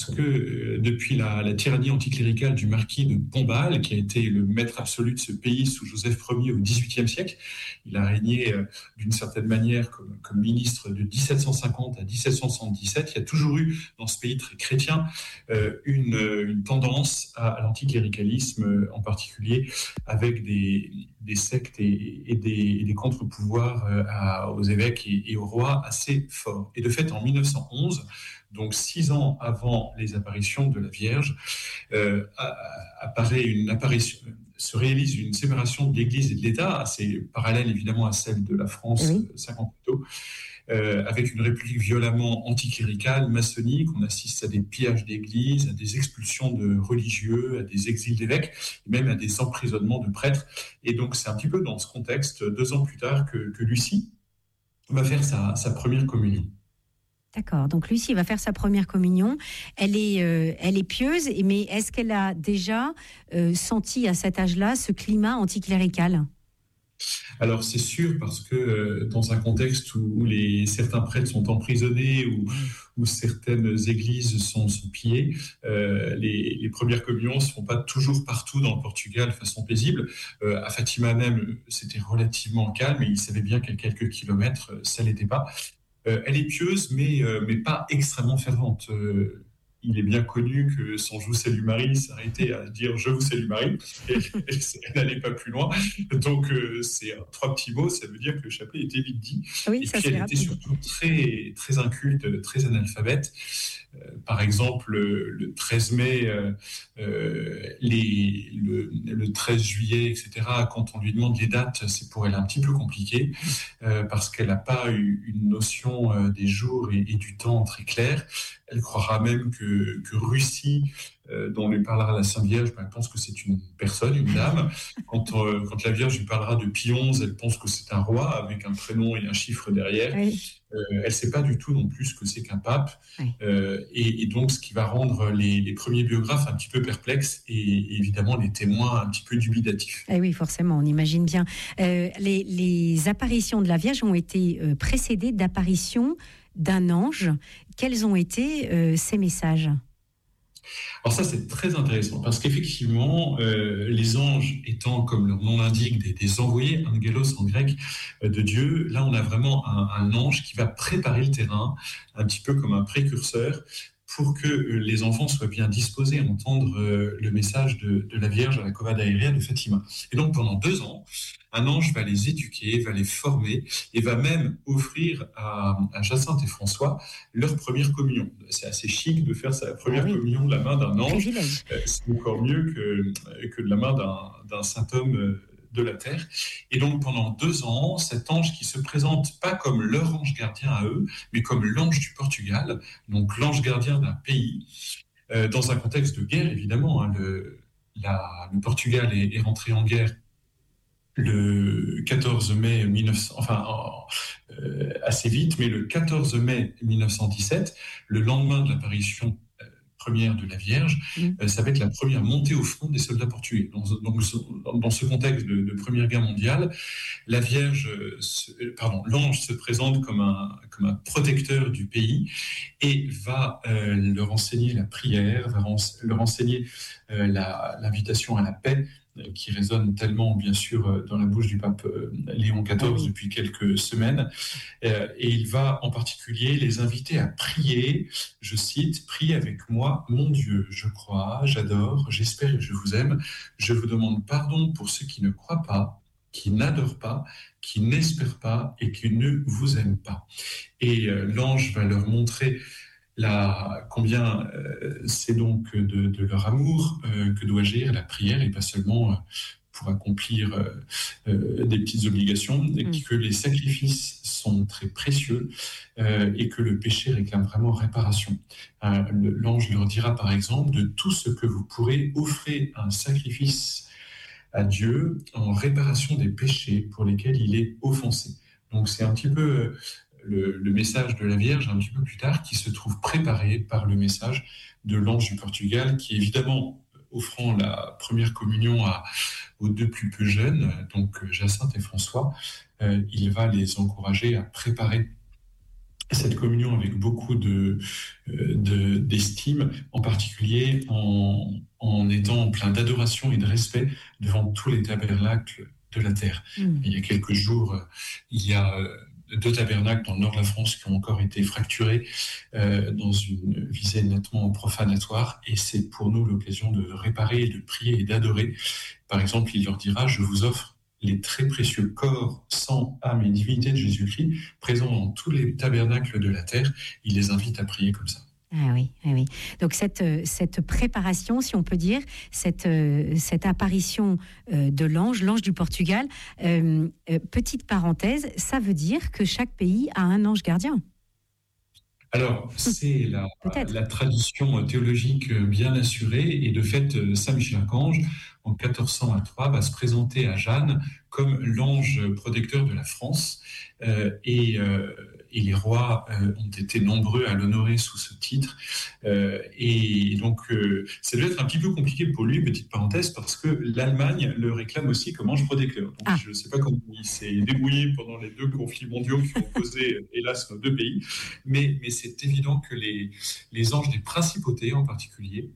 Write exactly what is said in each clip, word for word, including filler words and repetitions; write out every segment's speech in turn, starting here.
que euh, depuis la, la tyrannie anticléricale du marquis de Pombal, qui a été le maître absolu de ce pays sous Joseph Ier au dix-huitième siècle, il a régné euh, d'une certaine manière comme, comme ministre de dix-sept cent cinquante à dix-sept cent soixante-dix-sept. Il y a toujours eu dans ce pays très chrétien euh, une, une tendance à, à l'anticléricalisme, euh, en particulier avec des, des sectes et, et, des, et des contre-pouvoirs euh, à, aux évêques et, et aux rois assez forts. Et de fait, en mille neuf cent onze, donc six ans avant les apparitions de la Vierge, euh, apparaît une apparition, se réalise une séparation de l'Église et de l'État, assez parallèle évidemment à celle de la France Oui. cinquante ans plus tôt, euh, avec une république violemment anticléricale, maçonnique. On assiste à des pillages d'églises, à des expulsions de religieux, à des exils d'évêques, et même à des emprisonnements de prêtres. Et donc c'est un petit peu dans ce contexte, deux ans plus tard, que, que Lucie va faire sa, sa première communion. D'accord, donc Lucie va faire sa première communion. Elle est, euh, elle est pieuse, mais est-ce qu'elle a déjà euh, senti à cet âge-là ce climat anticlérical ? Alors c'est sûr, parce que euh, dans un contexte où, où les, certains prêtres sont emprisonnés, où, où certaines églises sont, sont pillées, euh, les, les premières communions ne se font pas toujours partout dans le Portugal de façon paisible. Euh, à Fatima même, c'était relativement calme, et ils savaient bien qu'à quelques kilomètres, ça ne l'était pas. Euh, elle est pieuse, mais, euh, mais pas extrêmement fervente. Euh, il est bien connu que son « Je vous salue Marie » s'arrêtait à dire « Je vous salue Marie ». Elle, elle, elle n'allait pas plus loin. Donc, euh, c'est euh, trois petits mots, ça veut dire que le chapelet était vite dit. Oui, et ça, puis, elle rapide. était surtout très, très inculte, très analphabète. Euh, par exemple, le, le treize mai, euh, euh, les, le, le treize juillet, et cetera, quand on lui demande les dates, c'est pour elle un petit peu compliqué, euh, parce qu'elle n'a pas eu une notion euh, des jours et, et du temps très claire. Elle croira même que, que Russie, euh, dont lui parlera la Sainte Vierge, ben, elle pense que c'est une personne, une dame. Quand, euh, quand la Vierge lui parlera de Pie onze, elle pense que c'est un roi avec un prénom et un chiffre derrière. Oui. Euh, elle ne sait pas du tout non plus ce que c'est qu'un pape. Oui. Euh, et, et donc, ce qui va rendre les, les premiers biographes un petit peu perplexes et, et évidemment les témoins un petit peu dubitatifs. Eh oui, forcément, on imagine bien. Euh, les, les apparitions de la Vierge ont été euh, précédées d'apparitions d'un ange. Quels ont été euh, ces messages ? Alors ça, c'est très intéressant, parce qu'effectivement, euh, les anges étant, comme leur nom l'indique, des, des envoyés, angelos en grec, euh, de Dieu, là on a vraiment un, un ange qui va préparer le terrain, un petit peu comme un précurseur, pour que euh, les enfants soient bien disposés à entendre euh, le message de, de la Vierge à la Cova d'Aéria de Fatima. Et donc pendant deux ans, un ange va les éduquer, va les former et va même offrir à, à Jacinthe et François leur première communion. C'est assez chic de faire sa première Ah oui. communion de la main d'un ange. Privilège. Euh, c'est encore mieux que, que de la main d'un, d'un saint homme de la terre. Et donc pendant deux ans, cet ange qui se présente pas comme leur ange gardien à eux, mais comme l'ange du Portugal, donc l'ange gardien d'un pays, euh, dans un contexte de guerre évidemment. Hein, le, la, le Portugal est, est rentré en guerre le quatorze mai mille neuf cents, enfin euh, assez vite, mais le quatorze mai mille neuf cent dix-sept, le lendemain de l'apparition euh, première de la Vierge, mmh. euh, ça va être la première montée au front des soldats portugais. Dans, dans, dans ce contexte de, de Première Guerre mondiale, la Vierge, euh, se, pardon, l'ange se présente comme un, comme un protecteur du pays et va euh, leur enseigner la prière, va rens- leur enseigner euh, la, l'invitation à la paix, qui résonne tellement, bien sûr, dans la bouche du pape Léon quatorze depuis quelques semaines. Et il va en particulier les inviter à prier, je cite, « Priez avec moi, mon Dieu, je crois, j'adore, j'espère et je vous aime. Je vous demande pardon pour ceux qui ne croient pas, qui n'adorent pas, qui n'espèrent pas et qui ne vous aiment pas. » Et l'ange va leur montrer La, combien euh, c'est donc de, de leur amour euh, que doit agir la prière, et pas seulement euh, pour accomplir euh, euh, des petites obligations, et mmh. que les sacrifices sont très précieux euh, et que le péché réclame vraiment réparation. Euh, le, l'ange leur dira par exemple de tout ce que vous pourrez offrir un sacrifice à Dieu en réparation des péchés pour lesquels il est offensé. Donc c'est un petit peu Le, le message de la Vierge un petit peu plus tard qui se trouve préparé par le message de l'ange du Portugal qui évidemment offrant la première communion à, aux deux plus peu jeunes, donc Jacinthe et François, euh, il va les encourager à préparer cette communion avec beaucoup de, de, d'estime, en particulier en, en étant plein d'adoration et de respect devant tous les tabernacles de la terre. Mmh. Il y a quelques jours, il y a deux tabernacles dans le nord de la France qui ont encore été fracturés euh, dans une visée nettement profanatoire, et c'est pour nous l'occasion de réparer, de prier et d'adorer. Par exemple, il leur dira « Je vous offre les très précieux corps, sang, âme et divinité de Jésus-Christ, présents dans tous les tabernacles de la terre. » Il les invite à prier comme ça. Ah oui, ah oui. Donc cette, cette préparation, si on peut dire, cette, cette apparition de l'ange, l'ange du Portugal, euh, petite parenthèse, ça veut dire que chaque pays a un ange gardien. Alors, c'est la, la tradition théologique bien assurée, et de fait, Saint Michel-Archange, en quatorze cent trois, va se présenter à Jeanne comme l'ange protecteur de la France, euh, et, euh, et les rois euh, ont été nombreux à l'honorer sous ce titre, euh, et donc euh, ça doit être un petit peu compliqué pour lui, petite parenthèse, parce que l'Allemagne le réclame aussi comme ange protecteur. Donc ah. je ne sais pas comment il s'est débrouillé pendant les deux conflits mondiaux qui ont opposé, hélas, nos deux pays, mais, mais c'est évident que les, les anges des principautés en particulier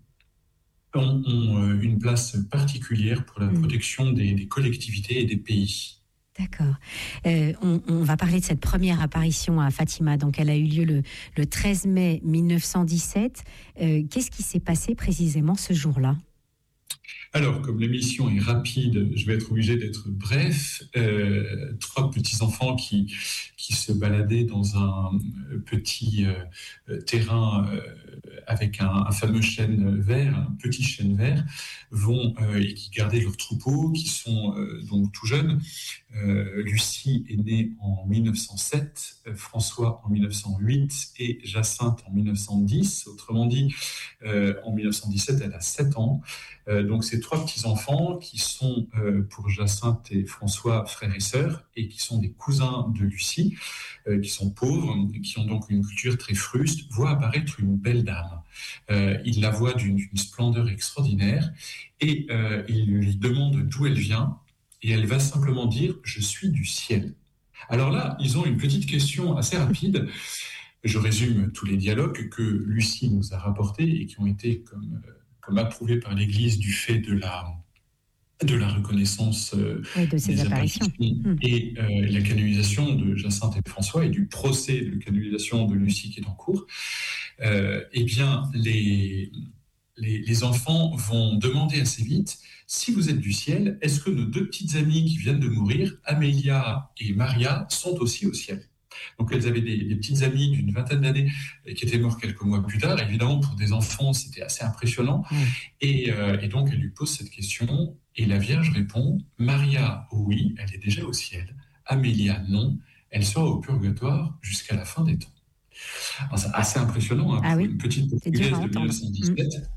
ont, ont une place particulière pour la protection des, des collectivités et des pays. D'accord. Euh, on, on va parler de cette première apparition à Fatima. Donc, elle a eu lieu le, le treize mai mille neuf cent dix-sept. Euh, qu'est-ce qui s'est passé précisément ce jour-là ? Alors, comme l'émission est rapide, je vais être obligé d'être bref. Euh, trois petits-enfants qui, qui se baladaient dans un petit euh, terrain euh, avec un, un fameux chêne vert, un petit chêne vert, vont, euh, et qui gardaient leur troupeau, qui sont euh, donc tout jeunes. Euh, Lucie est née en mille neuf cent sept, euh, François en mille neuf cent huit et Jacinthe en mille neuf cent dix. Autrement dit, euh, en mille neuf cent dix-sept, elle a sept ans. Euh, donc, ces trois petits-enfants qui sont, euh, pour Jacinthe et François, frères et sœurs, et qui sont des cousins de Lucie, euh, qui sont pauvres, qui ont donc une culture très fruste, voient apparaître une belle dame. Euh, ils la voient d'une, d'une splendeur extraordinaire, et euh, ils lui demandent d'où elle vient, et elle va simplement dire « Je suis du ciel ». Alors là, ils ont une petite question assez rapide. Je résume tous les dialogues que Lucie nous a rapportés et qui ont été comme... Euh, comme approuvé par l'Église du fait de la, de la reconnaissance euh, oui, de ces des apparitions, apparitions et euh, la canonisation de Jacinthe et François, et du procès de canonisation de Lucie qui est en cours, euh, eh bien, les, les, les enfants vont demander assez vite « Si vous êtes du ciel, est-ce que nos deux petites amies qui viennent de mourir, Amélia et Maria, sont aussi au ciel ?» Donc, elles avaient des, des petites amies d'une vingtaine d'années qui étaient mortes quelques mois plus tard. Évidemment, pour des enfants, c'était assez impressionnant. Mmh. Et, euh, et donc, elle lui pose cette question. Et la Vierge répond « Maria, oui, elle est déjà au ciel. Amélia, non. Elle sera au purgatoire jusqu'à la fin des temps. » Alors, c'est assez impressionnant, hein, ah pour oui. une petite portugaise de mille neuf cent dix-sept. Mmh.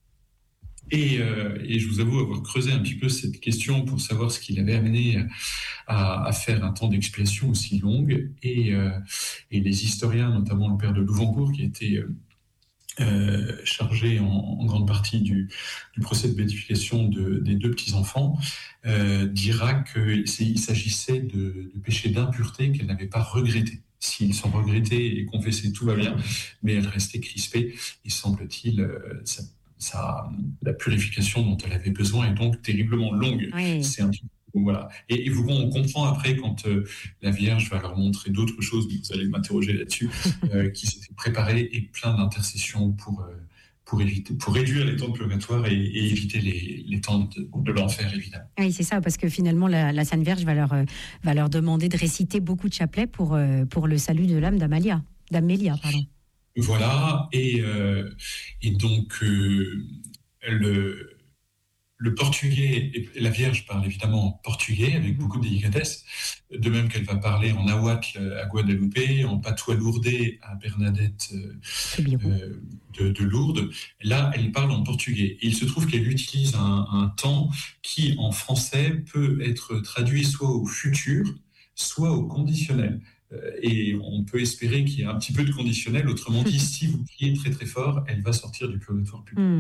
Et, euh, et je vous avoue avoir creusé un petit peu cette question pour savoir ce qui l'avait amené à, à faire un temps d'expiation aussi longue. Et, euh, et les historiens, notamment le père de Louvenbourg, qui était euh, chargé en, en grande partie du, du procès de béatification de, des deux petits-enfants, euh, dira qu'il s'agissait de, de péchés d'impureté qu'elle n'avait pas regrettés. S'ils sont regrettés et confessés, tout va bien, mais elle restait crispée. Et semble-t-il, euh, ça Ça, la purification dont elle avait besoin est donc terriblement longue. Oui. C'est un petit peu, voilà. Et, et vous, on comprend après quand euh, la Vierge va leur montrer d'autres choses, vous allez m'interroger là-dessus, euh, qui s'étaient préparés et plein d'intercessions pour, euh, pour, éviter, pour réduire les temps de purgatoire et, et éviter les, les temps de, de l'enfer, évidemment. Oui, c'est ça, parce que finalement, la, la Sainte Vierge va leur, euh, va leur demander de réciter beaucoup de chapelets pour, euh, pour le salut de l'âme d'Amalia, d'Amélia, pardon. Voilà, et, euh, et donc euh, le, le portugais, et la Vierge parle évidemment en portugais avec beaucoup de délicatesse, de même qu'elle va parler en nahuatl à Guadeloupe, en patois lourdais à Bernadette euh, de, de Lourdes. Là, elle parle en portugais. Et il se trouve qu'elle utilise un, un temps qui, en français, peut être traduit soit au futur, soit au conditionnel. Et on peut espérer qu'il y ait un petit peu de conditionnel. Autrement dit, si vous priez très très fort, elle va sortir du purgatoire public. Mmh.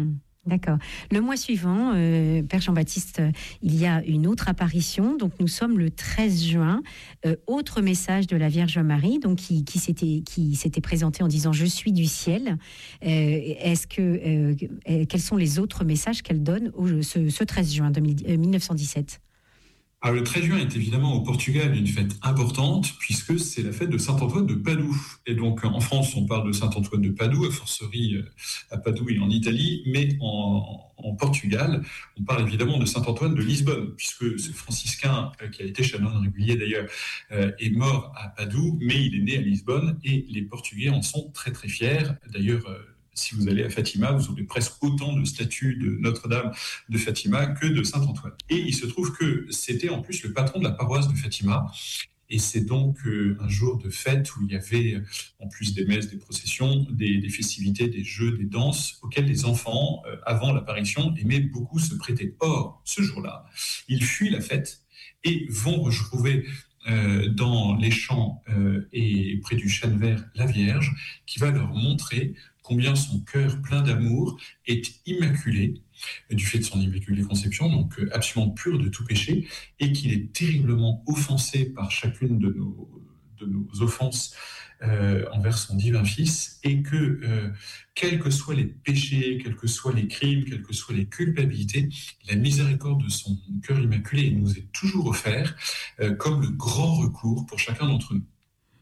D'accord. Le mois suivant, euh, Père Jean-Baptiste, euh, il y a une autre apparition. Donc nous sommes le treize juin. Euh, autre message de la Vierge Marie, donc qui, qui s'était qui s'était présenté en disant je suis du ciel. Euh, est-ce que euh, quels sont les autres messages qu'elle donne au, ce, ce treize juin mille neuf cent dix-sept? Alors, le treize juin est évidemment au Portugal une fête importante puisque c'est la fête de Saint-Antoine de Padoue. Et donc en France, on parle de Saint-Antoine de Padoue, a fortiori à Padoue et en Italie, mais en, en Portugal, on parle évidemment de Saint-Antoine de Lisbonne, puisque ce franciscain, qui a été chanoine régulier d'ailleurs, est mort à Padoue, mais il est né à Lisbonne et les Portugais en sont très très fiers. D'ailleurs, si vous allez à Fatima, vous aurez presque autant de statues de Notre-Dame de Fatima que de Saint-Antoine. Et il se trouve que c'était en plus le patron de la paroisse de Fatima. Et c'est donc euh, un jour de fête où il y avait, en plus des messes, des processions, des, des festivités, des jeux, des danses, auxquels les enfants, euh, avant l'apparition, aimaient beaucoup se prêter. Or, ce jour-là, ils fuient la fête et vont retrouver euh, dans les champs euh, et près du chêne vert la Vierge, qui va leur montrer combien son cœur plein d'amour est immaculé, du fait de son immaculée conception, donc absolument pur de tout péché, et qu'il est terriblement offensé par chacune de nos, de nos offenses euh, envers son divin Fils, et que, euh, quels que soient les péchés, quels que soient les crimes, quelles que soient les culpabilités, la miséricorde de son cœur immaculé nous est toujours offerte euh, comme le grand recours pour chacun d'entre nous.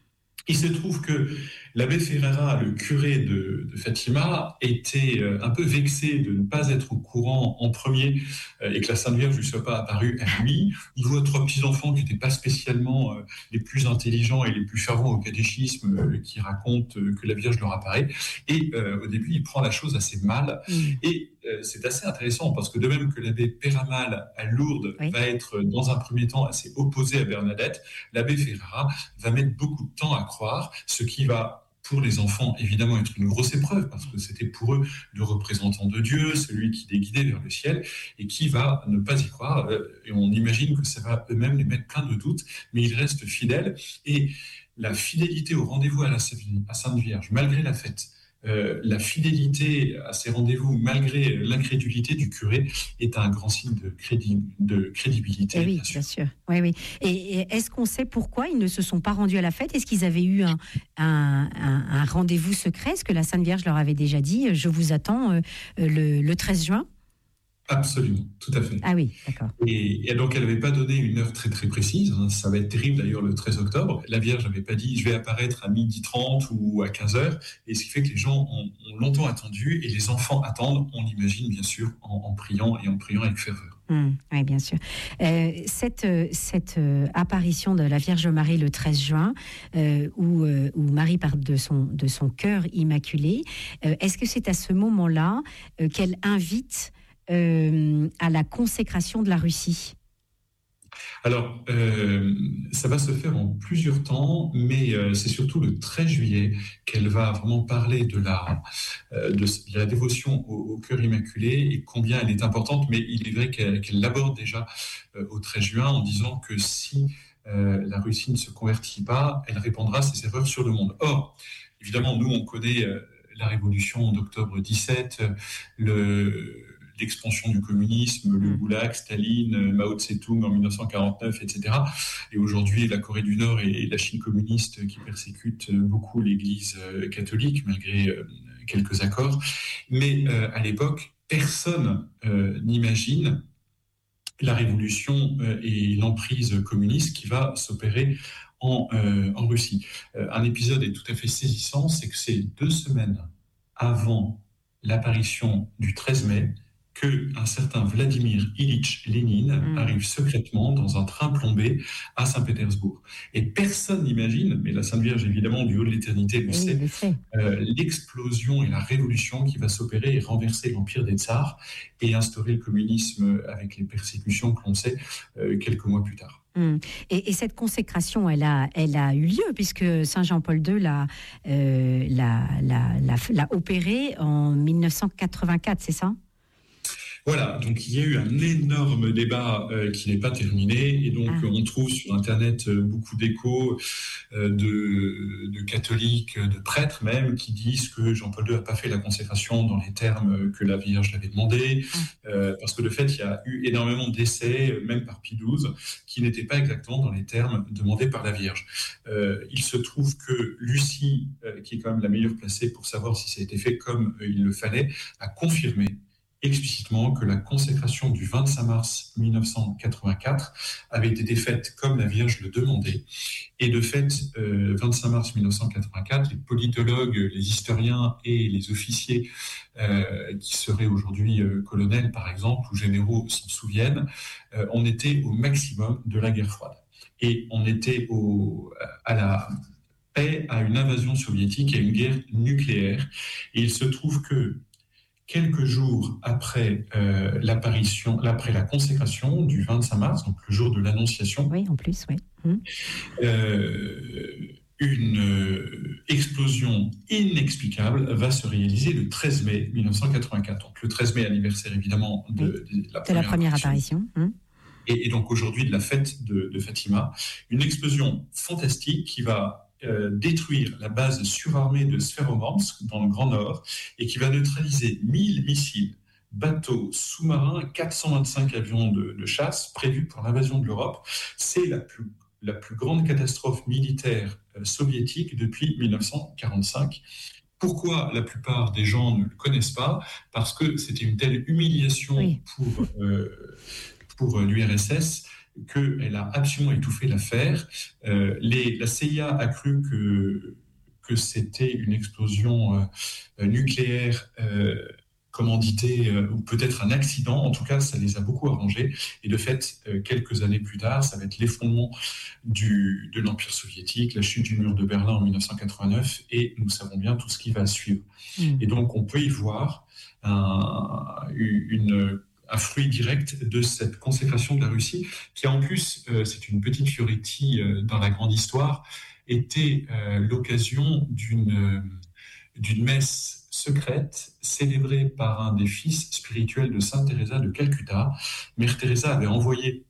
Il se trouve que l'abbé Ferreira, le curé de, de Fatima, était euh, un peu vexé de ne pas être au courant en premier euh, et que la Sainte Vierge ne lui soit pas apparue à lui. Il voit trois petits-enfants qui n'étaient pas spécialement euh, les plus intelligents et les plus fervents au catéchisme euh, qui racontent euh, que la Vierge leur apparaît. Et euh, au début, il prend la chose assez mal. Mmh. Et euh, c'est assez intéressant parce que de même que l'abbé Peyramal à Lourdes oui. va être dans un premier temps assez opposé à Bernadette, l'abbé Ferreira va mettre beaucoup de temps à croire, ce qui va pour les enfants, évidemment, être une grosse épreuve, parce que c'était pour eux le représentant de Dieu, celui qui les guidait vers le ciel, et qui va ne pas y croire. Et on imagine que ça va eux-mêmes les mettre plein de doutes, mais ils restent fidèles. Et la fidélité au rendez-vous à la à Sainte Vierge, malgré la fête, Euh, la fidélité à ces rendez-vous, malgré l'incrédulité du curé, est un grand signe de, crédi- de crédibilité. Et oui, bien sûr. Bien sûr. Oui, oui. Et, et est-ce qu'on sait pourquoi ils ne se sont pas rendus à la fête? Est-ce qu'ils avaient eu un, un, un, un rendez-vous secret? Est-ce que la Sainte Vierge leur avait déjà dit « Je vous attends euh, le, le treize juin » ? Absolument, tout à fait. Ah oui, d'accord. Et, et donc, elle n'avait pas donné une heure très très précise. Hein. Ça va être terrible d'ailleurs le treize octobre. La Vierge n'avait pas dit « je vais apparaître à midi trente ou à quinze heures ». Et ce qui fait que les gens ont, ont longtemps attendu et les enfants attendent, on l'imagine bien sûr, en, en priant et en priant avec ferveur. Mmh, oui, bien sûr. Euh, cette cette euh, apparition de la Vierge Marie le treize juin, euh, où, euh, où Marie parle de son, de son cœur immaculé, euh, est-ce que c'est à ce moment-là euh, qu'elle invite Euh, à la consécration de la Russie? Alors, euh, ça va se faire en plusieurs temps, mais euh, c'est surtout le treize juillet qu'elle va vraiment parler de la, euh, de la dévotion au, au cœur immaculé et combien elle est importante, mais il est vrai qu'elle, qu'elle l'aborde déjà euh, au treize juin en disant que si euh, la Russie ne se convertit pas, elle répandra ses erreurs sur le monde. Or, évidemment, nous, on connaît euh, la révolution d'octobre dix-sept, le... l'expansion du communisme, le goulag, Staline, Mao Tse-tung en dix-neuf cent quarante-neuf, et cetera. Et aujourd'hui, la Corée du Nord et la Chine communiste qui persécutent beaucoup l'Église catholique, malgré quelques accords. Mais euh, à l'époque, personne euh, n'imagine la révolution euh, et l'emprise communiste qui va s'opérer en, euh, en Russie. Euh, un épisode est tout à fait saisissant, c'est que c'est deux semaines avant l'apparition du treize mai, qu'un certain Vladimir Ilitch Lénine mmh. arrive secrètement dans un train plombé à Saint-Pétersbourg. Et personne n'imagine, mais la Sainte Vierge, évidemment, du haut de l'éternité, le sait, euh, l'explosion et la révolution qui va s'opérer et renverser l'empire des tsars et instaurer le communisme avec les persécutions que l'on sait euh, quelques mois plus tard. Mmh. Et, et cette consécration, elle a, elle a eu lieu puisque Saint Jean-Paul deux l'a, euh, l'a, l'a, l'a, l'a opérée en dix-neuf cent quatre-vingt-quatre, c'est ça ? Voilà, donc il y a eu un énorme débat euh, qui n'est pas terminé, et donc Ah. on trouve sur Internet euh, beaucoup d'échos euh, de, de catholiques, de prêtres même, qui disent que Jean-Paul deux n'a pas fait la consécration dans les termes que la Vierge l'avait demandé, Ah. euh, parce que de fait, il y a eu énormément d'essais, même par Pie douze, qui n'étaient pas exactement dans les termes demandés par la Vierge. Euh, il se trouve que Lucie, euh, qui est quand même la meilleure placée pour savoir si ça a été fait comme euh, il le fallait, a confirmé explicitement que la consécration du vingt-cinq mars mille neuf cent quatre-vingt-quatre avait été faite comme la Vierge le demandait. Et de fait, euh, vingt-cinq mars mille neuf cent quatre-vingt-quatre, les politologues, les historiens et les officiers euh, qui seraient aujourd'hui euh, colonels, par exemple, ou généraux s'en souviennent, euh, on était au maximum de la guerre froide. Et on était au, à la paix, à une invasion soviétique, à une guerre nucléaire. Et il se trouve que quelques jours après euh, l'apparition, après la consécration du vingt-cinq mars, donc le jour de l'Annonciation, oui, en plus, oui. Mmh. Euh, une euh, explosion inexplicable va se réaliser le treize mai mille neuf cent quatre-vingt-quatre. Donc le treize mai, anniversaire évidemment de, oui. de la de première, la première apparition. apparition. Mmh. Et, et donc aujourd'hui de la fête de, de Fatima, une explosion fantastique qui va Euh, détruire la base surarmée de Sveromorsk dans le Grand Nord et qui va neutraliser mille missiles, bateaux, sous-marins, quatre cent vingt-cinq avions de, de chasse prévus pour l'invasion de l'Europe. C'est la plus, la plus grande catastrophe militaire euh, soviétique depuis mille neuf cent quarante-cinq. Pourquoi la plupart des gens ne le connaissent pas ? Parce que c'était une telle humiliation oui. pour, euh, pour l'U R S S qu'elle a absolument étouffé l'affaire. Euh, les, la C I A a cru que, que c'était une explosion euh, nucléaire euh, commanditée, euh, ou peut-être un accident. En tout cas, ça les a beaucoup arrangés. Et de fait, euh, quelques années plus tard, ça va être l'effondrement du, de l'Empire soviétique, la chute du mur de Berlin en mille neuf cent quatre-vingt-neuf, et nous savons bien tout ce qui va suivre. Mmh. Et donc, on peut y voir un, une... un fruit direct de cette consécration de la Russie, qui en plus, euh, c'est une petite fioritille euh, dans la grande histoire, était euh, l'occasion d'une, euh, d'une messe secrète célébrée par un des fils spirituels de Sainte Teresa de Calcutta. Mère Teresa avait envoyé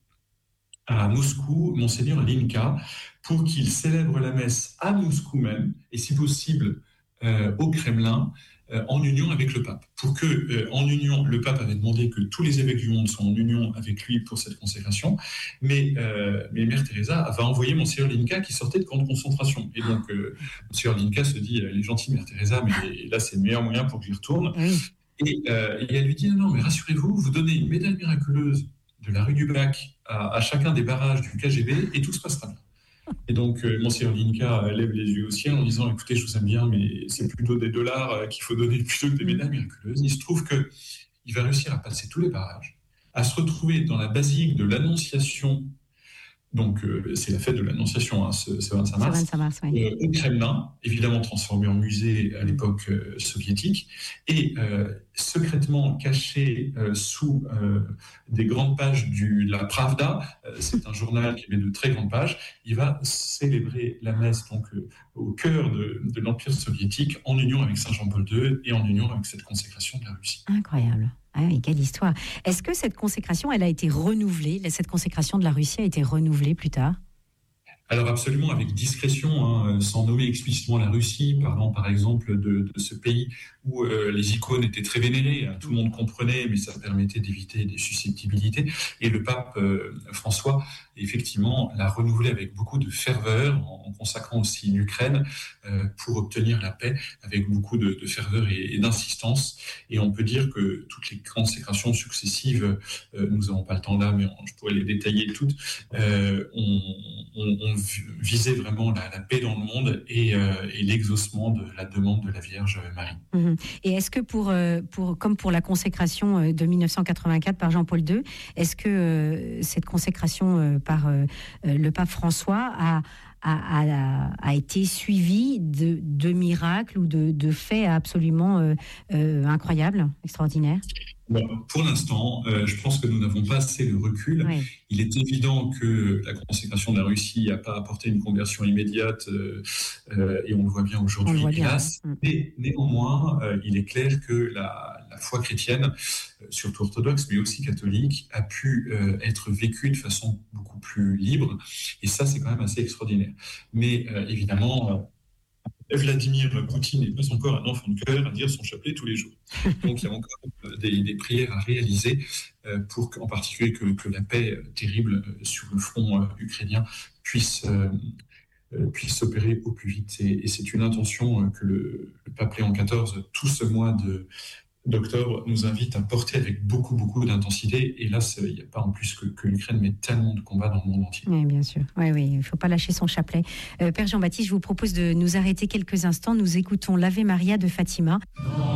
à Moscou Monseigneur Linka pour qu'il célèbre la messe à Moscou même, et si possible euh, au Kremlin, en union avec le pape. Pour que, euh, en union, le pape avait demandé que tous les évêques du monde soient en union avec lui pour cette consécration, mais, euh, mais Mère Teresa va envoyer Monseigneur Linka qui sortait de camp de concentration. Et donc, euh, Monseigneur Linka se dit, elle est gentille, Mère Teresa, mais là, c'est le meilleur moyen pour que j'y retourne. Oui. Et, euh, et elle lui dit, non, mais rassurez-vous, vous donnez une médaille miraculeuse de la rue du Bac à, à chacun des barrages du K G B et tout se passera bien. Et donc, euh, Monseigneur Linka lève les yeux au ciel en disant « Écoutez, je vous aime bien, mais c'est plutôt des dollars euh, qu'il faut donner plutôt que des médailles miraculeuses. » Il se trouve qu'il va réussir à passer tous les barrages, à se retrouver dans la basilique de l'Annonciation. Donc, euh, c'est la fête de l'Annonciation, hein, ce, ce vingt-cinq mars, vingt-cinq mars oui. euh, au Kremlin, évidemment transformé en musée à l'époque euh, soviétique, et euh, secrètement caché euh, sous euh, des grandes pages du, de la Pravda, euh, c'est un journal qui avait de très grandes pages, il va célébrer la messe donc, euh, au cœur de, de l'Empire soviétique, en union avec Saint Jean-Paul deux et en union avec cette consécration de la Russie. Incroyable. Ah oui, quelle histoire. Est-ce que cette consécration, elle a été renouvelée, cette consécration de la Russie a été renouvelée plus tard ? Alors absolument, avec discrétion, hein, sans nommer explicitement la Russie, parlant par exemple de, de ce pays où euh, les icônes étaient très vénérées, hein, tout le monde comprenait, mais ça permettait d'éviter des susceptibilités. Et le pape euh, François, effectivement, l'a renouvelé avec beaucoup de ferveur, en, en consacrant aussi l'Ukraine euh, pour obtenir la paix, avec beaucoup de, de ferveur et, et d'insistance. Et on peut dire que toutes les consécrations successives, euh, nous n'avons pas le temps là, mais on, je pourrais les détailler toutes, euh, ont on, on visait vraiment la, la paix dans le monde et, euh, et l'exaucement de la demande de la Vierge Marie. Mmh. Et est-ce que pour, pour, comme pour la consécration de mille neuf cent quatre-vingt-quatre par Jean-Paul deux, est-ce que euh, cette consécration par euh, le pape François a, a, a, a été suivie de, de miracles ou de, de faits absolument euh, euh, incroyables, extraordinaires ? Bon, pour l'instant, euh, je pense que nous n'avons pas assez de recul. Oui. Il est évident que la consécration de la Russie n'a pas apporté une conversion immédiate, euh, euh, et on le voit bien aujourd'hui, hélas. Bien. Mais néanmoins, euh, il est clair que la, la foi chrétienne, euh, surtout orthodoxe, mais aussi catholique, a pu euh, être vécue de façon beaucoup plus libre. Et ça, c'est quand même assez extraordinaire. Mais euh, évidemment, euh, Vladimir Poutine n'est pas encore un enfant de cœur à dire son chapelet tous les jours. Donc il y a encore euh, des, des prières à réaliser euh, pour qu'en particulier que, que la paix euh, terrible euh, sur le front euh, ukrainien puisse... Euh, puisse s'opérer au plus vite. Et, et c'est une intention que le, le pape Léon quatorze, tout ce mois de, d'octobre, nous invite à porter avec beaucoup, beaucoup d'intensité. Et là, il n'y a pas en plus que, que l'Ukraine met tellement de combats dans le monde entier. Oui, bien sûr. Oui, oui, il ne faut pas lâcher son chapelet. Euh, Père Jean-Baptiste, je vous propose de nous arrêter quelques instants. Nous écoutons l'Ave Maria de Fatima.